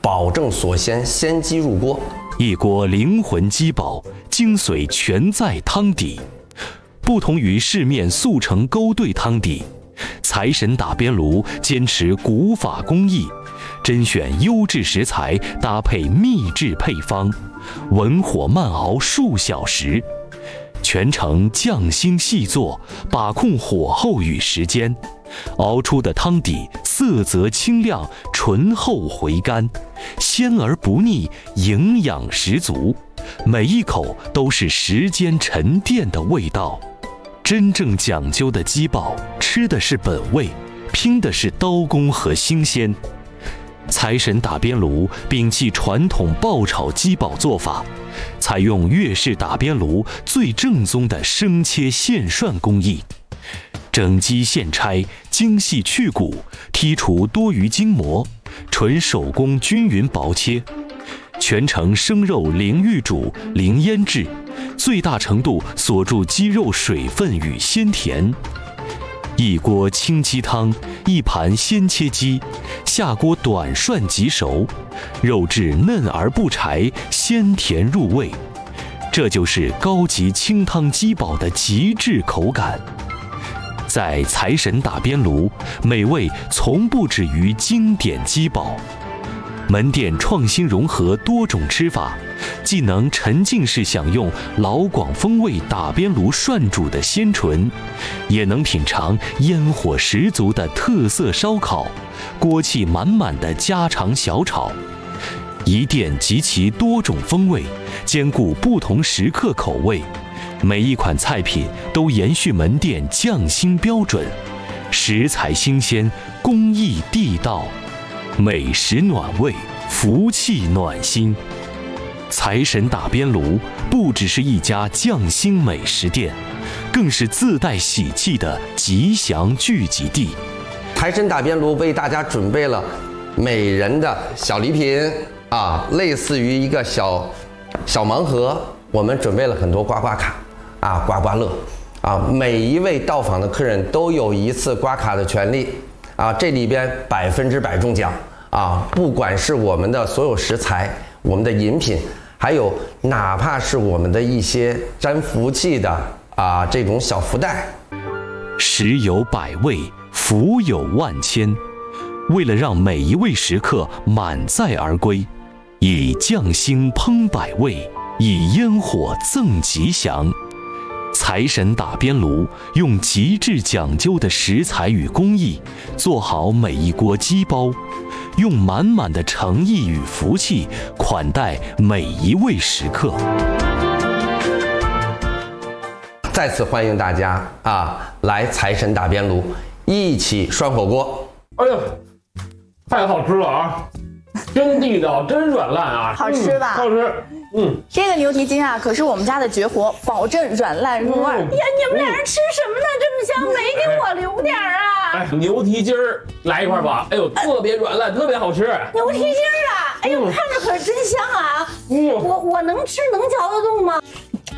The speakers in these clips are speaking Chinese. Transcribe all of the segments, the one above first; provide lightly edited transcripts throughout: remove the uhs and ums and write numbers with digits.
保证所鲜，鲜鸡入锅。 一锅灵魂鸡煲，精髓全在汤底。不同于市面速成勾兑汤底，财神打边炉坚持古法工艺，甄选优质食材，搭配秘制配方，文火慢熬数小时，全程匠心细做，把控火候与时间，熬出的汤底色泽清亮，醇厚回甘，鲜而不腻，营养十足，每一口都是时间沉淀的味道。真正讲究的鸡煲，吃的是本味，拼的是刀工和新鲜。财神打边炉摒弃传统爆炒鸡煲做法，采用粤式打边炉最正宗的生切现涮工艺，整鸡现拆，精细去骨，剔除多余筋膜，纯手工均匀薄切，全程生肉零预煮零腌制，最大程度锁住鸡肉水分与鲜甜。一锅清鸡汤，一盘鲜切鸡，下锅短涮即熟，肉质嫩而不柴，鲜甜入味。这就是高级清汤鸡煲的极致口感。在财神打边炉，美味从不止于经典鸡煲。门店创新融合多种吃法，既能沉浸式享用老广风味打边炉涮煮的鲜醇，也能品尝烟火十足的特色烧烤，锅气满满的家常小炒。一店集齐多种风味，兼顾不同食客口味，每一款菜品都延续门店匠心标准，食材新鲜，工艺地道，美食暖胃，福气暖心。财神打边炉不只是一家匠心美食店，更是自带喜气的吉祥聚集地。 财神打边炉为大家准备了每人的小礼品啊，类似于一个小盲盒，我们准备了很多刮刮卡啊、刮刮乐啊，每一位到访的客人都有一次刮卡的权利啊，这里边100%中奖啊，不管是我们的所有食材、我们的饮品，还有哪怕是我们的一些沾福气的啊这种小福袋。 食有百味，福有万千。为了让每一位食客满载而归，以匠心烹百味，以烟火赠吉祥。财神打边炉用极致讲究的食材与工艺，做好每一锅鸡煲，用满满的诚意与福气款待每一位食客。 再次欢迎大家啊来财神打边炉，一起涮火锅。 哎呦，太好吃了啊！真地道，真软烂啊！ 好吃吧？ 好吃。 这个牛蹄筋啊，可是我们家的绝活，保证软烂入味。呀，你们俩人吃什么呢？这么香，没给我留点啊？ 哎，牛蹄筋儿来一块吧！哎呦，特别软烂，特别好吃。 牛蹄筋儿啊，哎呦，看着可真香啊！我能吃能嚼得动吗？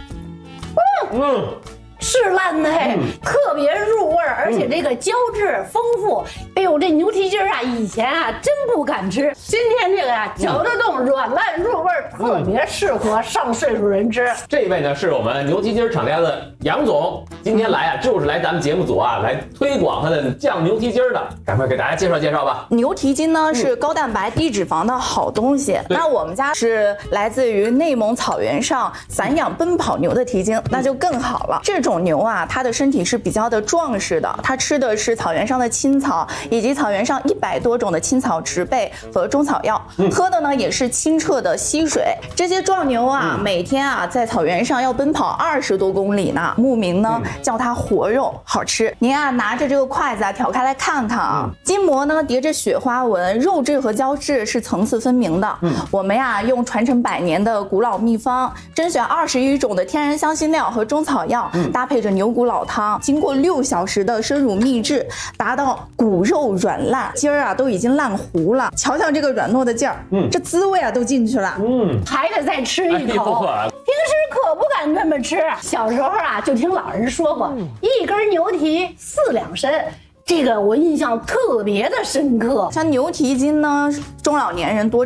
是烂的嘿，特别入味儿，而且这个胶质丰富。哎呦，这牛蹄筋啊，以前啊真不敢吃，今天这个呀嚼得动，软烂入味儿，特别适合上岁数人吃。 这位呢是我们牛蹄筋厂家的杨总，今天来啊就是来咱们节目组啊来推广他的酱牛蹄筋的，赶快给大家介绍介绍吧。 牛蹄筋呢是高蛋白低脂肪的好东西，那我们家是来自于内蒙草原上散养奔跑牛的蹄筋，那就更好了。这种牛啊，它的身体是比较的壮实的，它吃的是草原上的青草，以及草原上100多种的青草植被和中草药，喝的呢也是清澈的溪水。这些壮牛啊，每天啊在草原上要奔跑20多公里呢，牧民呢叫它活肉，好吃。您啊拿着这个筷子啊挑开来看看啊，筋膜呢叠着雪花纹，肉质和胶质是层次分明的。我们呀用传承100年的古老秘方，甄选21种的天然香辛料和中草药，搭配着牛骨老汤，经过6小时的生乳秘制，达到骨肉软烂，筋儿啊都已经烂糊了。瞧瞧这个软糯的劲儿，这滋味啊都进去了，还得再吃一口。平时可不敢这么吃，小时候啊就听老人说过，一根牛蹄4两参。这个我印象特别的深刻。像牛蹄筋呢，中老年人多